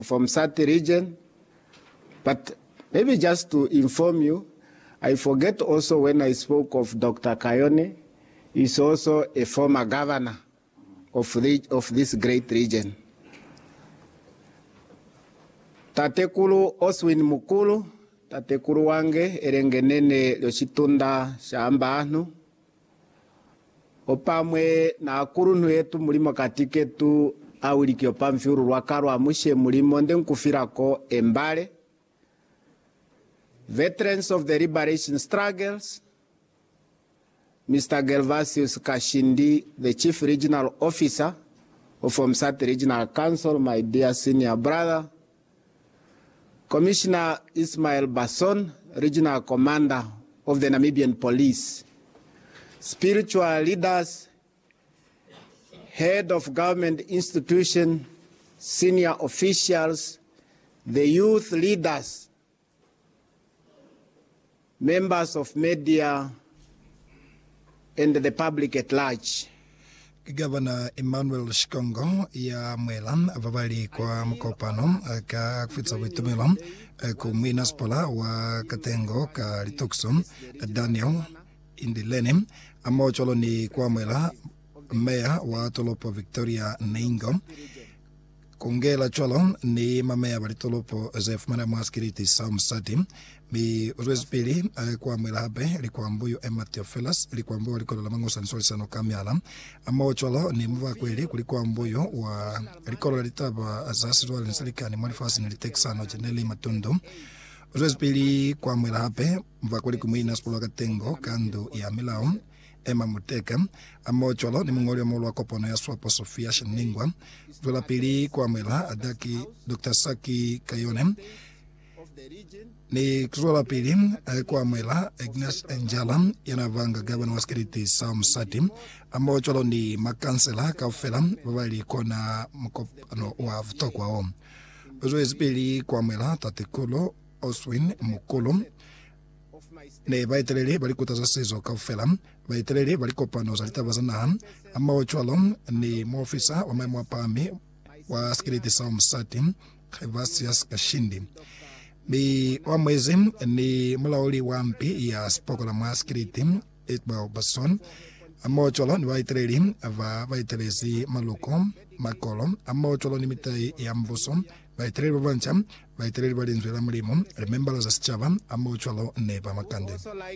from Msati region. But maybe just to inform you, I forget also when I spoke of Dr. Kayone, he's also a former governor of this great region. Tatekulu Oswin Mukulu, tatekulu wange erengenene lyoshitunda shamba anu. Opamwe na akurunu yetu mulimo katiketu awuliki opamfiuru lwakarwa mushe mulimo ndenkufirako embale. Veterans of the liberation struggles, Mr. Gervasius Kashindi, the Chief Regional Officer of Msati Regional Council, my dear senior brother. Commissioner Ismail Basson, Regional Commander of the Namibian Police. Spiritual leaders, head of government institution, senior officials, the youth leaders, members of media, and the public at large. Governor Emmanuel Shikongo ya Mwelan avavali kwa mkopano ka kufitsa witumilo kumina spola wa katengo ka litukson Daniel Indilene amocholo ni kwa Mwela meya wa tolopo Victoria Neingo kongela cholo ni mamea balitolopo Zef mana mwaskiriti Sam Sati mi uzwezpili kwa Mwela habe likuwa mbuyu Emma Theophilus likuwa mbuyu likola lamango sansoli sano kamiala ama cholo ni mwa kweli kulikuwa mbuyu wa likola litaba azasi wale nsalikani mwalifasi niliteksano jeneli matundu uzwezpili kwa Mwela habe mwa kweli kumwina spola katengo kando ya milao Emma Muteka ama cholo ni mungoli wa kopono ya Swapo Sofia Sheningwa zola pili kwa Mwela adaki Dr. Saki Kayone ni kuzola pili kwa Mwela Agnes Njala yanavanga gavana wa Skiriti Sam Sati ama cholo ni makansela kaufela wawali kona mkopano wa vutokwa o uzoezi pili kwa Mwela tatekolo Oswin Mukulu ne baitelele balikutaza sezo kaufela baitelele balikopano zalitabazana ama ochwalo ni mwofisa wa memwa pami wa Skiriti Sam Sati Gervasius Kashindi bi wa mwezi ni mlauli wampi ya spoko la Mwaskiriti Itbao Basson ama ochwalo ni baitelele ava baitelezi maluko makolo ama ochwalo ni mitai ya mvuso baitelele babancha baitelele balinzwela mulimo remember za sichava ama ochwalo ne bamakande.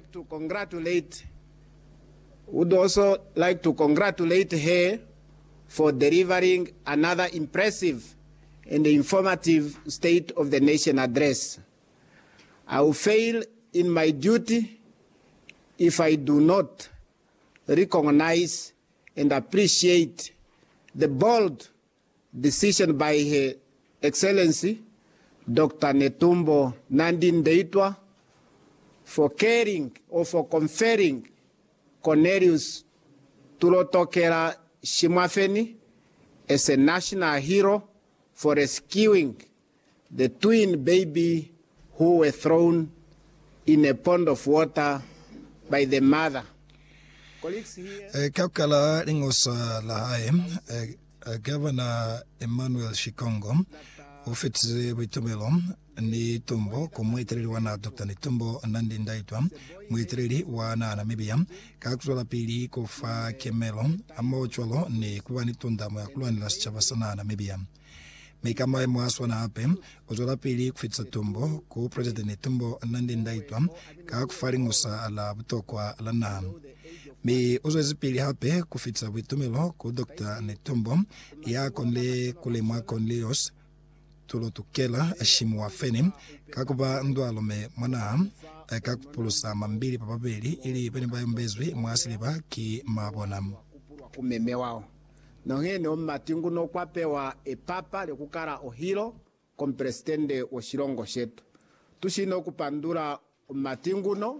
Would also like to congratulate her for delivering another impressive and informative State of the Nation address. I will fail in my duty if I do not recognize and appreciate the bold decision by Her Excellency Dr. Netumbo Nandi-Ndaitwah for caring or for conferring Cornelius Tulotokera Shimafeni as a national hero for rescuing the twin baby who were thrown in a pond of water by the mother. Colleagues here. Kaukala Ringosa Lahae, Governor Emmanuel Shikongo, ofitse witumelo ni tumbo kumwitiriri wana Dr. Netumbo Nandi-Ndaitwah mwitiriri wana Namibia kakuzola pili kufa kemelo ama cholo ni kuwa nitunda mwa kulwani la sichava Namibia mikama mwaswa na hape uzola pili kufitsa tumbo ku President Netumbo Nandi-Ndaitwah kakufaringusa ala butokwa lana mi uzoezi pili hape kufitsa witumelo ku Dr. Netumbo ya konle kule mwa konleos tulotukela ashimu wa feni kakuba ndwalome mwana kakupulusa mambili papabeli ili pene bayo mbezwi mwasiliba ki mabona kumeme wao nongene omatingu no kwapewa epapa lekukara ohilo kompresidente wa Shilongo shetu tushino kupandura omatingu no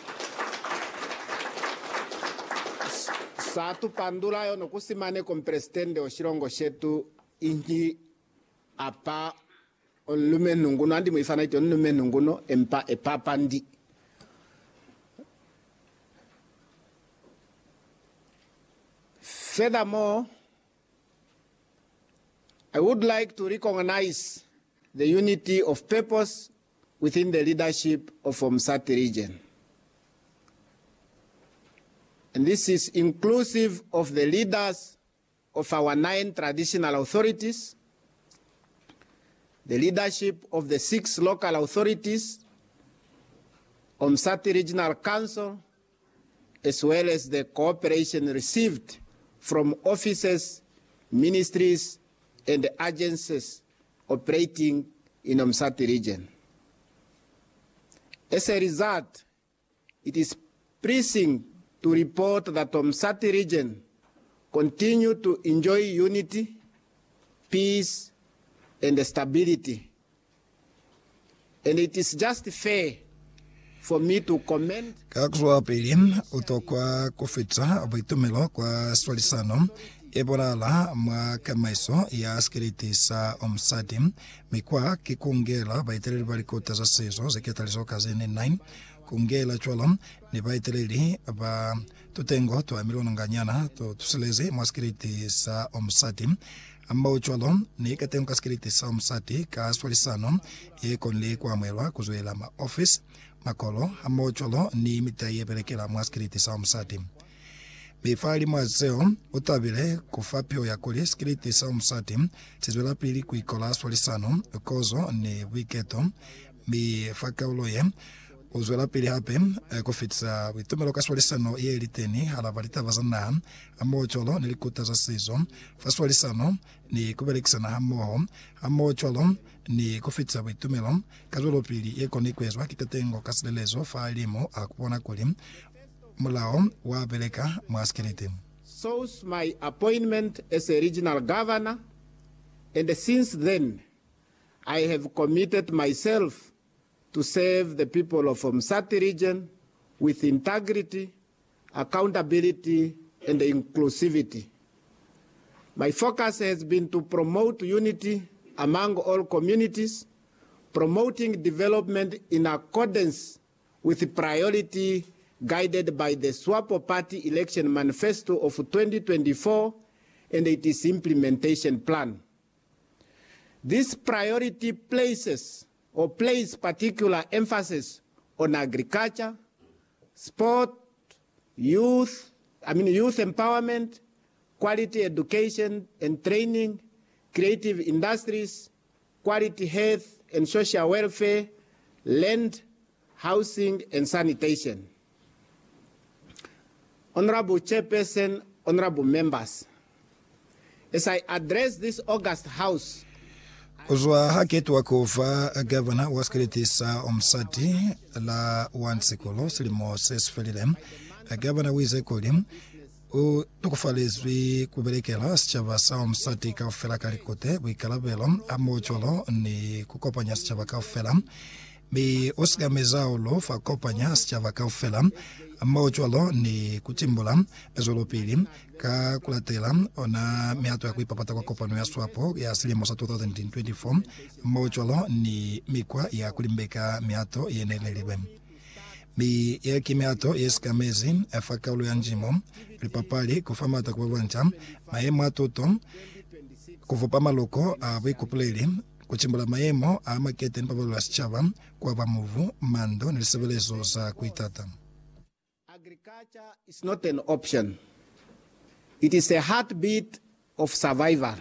satu pandura yo nokusimane kompresidente wa Shilongo shetu inji apa olume nunguno andi muifana iti olume nunguno empa epapa ndi. Furthermore, I would like to recognize the unity of purpose within the leadership of Umsati region. And this is inclusive of the leaders of our 9 traditional authorities, the leadership of the 6 local authorities, Umsati Regional Council, as well as the cooperation received from offices, ministries, and agencies operating in Umsati region. As a result, it is pleasing to report that Umsati region continue to enjoy unity, peace, and stability. And it is just fair for me to comment. Kakuzwa pili utokwa kufitsa abitumelo kwa swalisano eborala mwa kamaiso ya askiriti sa Umsati mikwa kikungela baitereri balikota za sezo zeketalizo kazini 9 kungela chwala ni baitereri ba tutengo to amilono nganyana to tuseleze mwa askiriti sa Umsati ambao chwalo ni katengo askiriti sa Umsati ka swalisano konle kwa mwelwa kuzoela ma office makolo ambao chwalo ni mitaye pelekela mwa askiriti sa Umsati. Bifali mwazeo utabile kufapio ya kuli skiriti sa Umsati tizwela pili kuikola swalisano kozo ni wiketo bifaka uloye uzwela pili hape kufitsa witumelo ka swalisano ye liteni halabalita vazana amo cholo nilikuta za sezo fa swalisano ni kubelekisana amo cholo ni kufitsa witumelo kazwelo pili ye konikwezwa kikatengo kasilelezo fa alimo akupona kuli mulao wa beleka mwaskiriti. Source my appointment as a regional governor, and since then I have committed myself to serve the people of Umsati region with integrity, accountability, and inclusivity. My focus has been to promote unity among all communities, promoting development in accordance with the priority guided by the SWAPO Party Election Manifesto of 2024 and its implementation plan. This priority places particular emphasis on agriculture, sport, youth empowerment, quality education and training, creative industries, quality health and social welfare, land, housing, and sanitation. Honorable Chairperson, honorable members, as I address this August House, uzwa haketu wakufa governor waskiriti sa Umsati la wansikolo silimo sesfelilem governor wize kolim u tukufalizwi kubelekela sichava sa Umsati ka ufela kalikote wikalabelo amo cholo ni kukopanya sichava ka ufela bi osga mezaulo fa kopanya sichava ka ufela ambao chwalo ni kuchimbula ezolopili ka kulatela ona miato ya kuipapata kwa kopano ya SWAPO ya asilimo sa 2024 ambao chwalo ni mikwa ya kulimbeka miato yeneleliwe bi ya kimiato yeska mezi afaka ulo ya njimo lipapali kufamata kwa wancha maema toto kufupama loko wikupuleli kuchimbula maemo amakete nipabalo ya sichava kwa vamuvu mando nilisevelezo za kuitata. Agriculture is not an option. It is a heartbeat of survival.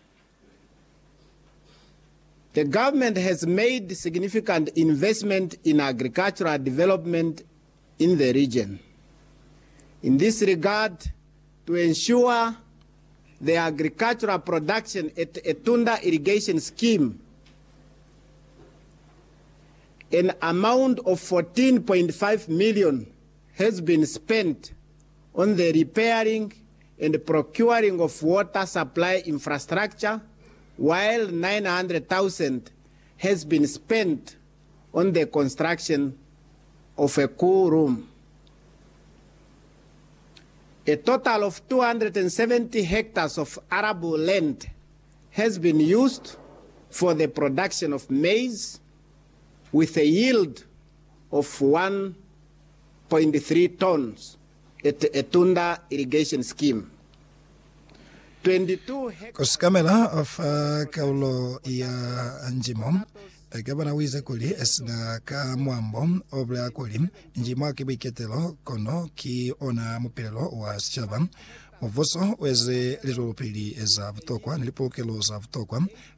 The government has made significant investment in agricultural development in the region. In this regard, to ensure the agricultural production at Etunda irrigation scheme, an amount of 14.5 million has been spent on the repairing and procuring of water supply infrastructure, while 900,000 has been spent on the construction of a cool room. A total of 270 hectares of arable land has been used for the production of maize with a yield of 1.3 tons at Etunda irrigation scheme. 22 hectares. Kosikamela of kaulo ya njimo gavana wize kuli esina ka mwambo obla kuli njimo akibiketelo kono ki ona mupelelo wa sichava Movoso weze lizolopili eza vutokwa nilipokelo za vutokwa